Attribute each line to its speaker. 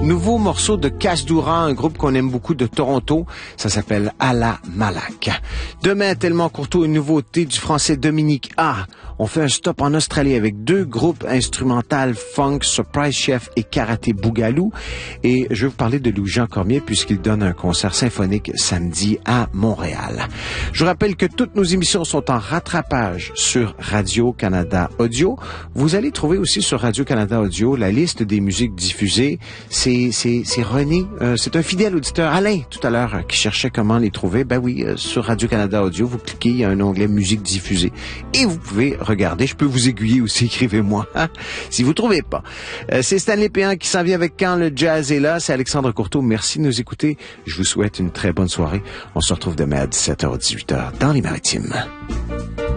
Speaker 1: Nouveau morceau de Casse-Doura, un groupe qu'on aime beaucoup de Toronto. Ça s'appelle À la Malak. Demain, tellement Courteau, une nouveauté du français Dominique A. On fait un stop en Australie avec deux groupes instrumentaux funk, Surprise Chef et Karaté Bougalou. Et je vais vous parler de Louis-Jean Cormier puisqu'il donne un concert symphonique samedi à Montréal. Je vous rappelle que toutes nos émissions sont en rattrapage sur Radio-Canada Audio. Vous allez trouver aussi sur Radio-Canada Audio la liste des musiques diffusées. C'est René, c'est un fidèle auditeur, Alain, tout à l'heure, qui cherchait comment les trouver. Ben oui, sur Radio-Canada Audio, vous cliquez, il y a un onglet musique diffusée et vous pouvez regarder. Je peux vous aiguiller aussi, écrivez-moi, hein, si vous trouvez pas. C'est Stanley Péan qui s'en vient avec Quand le jazz est là. C'est Alexandre Courteau. Merci de nous écouter. Je vous souhaite une très bonne soirée. On se retrouve demain à 17h-18h dans les Maritimes.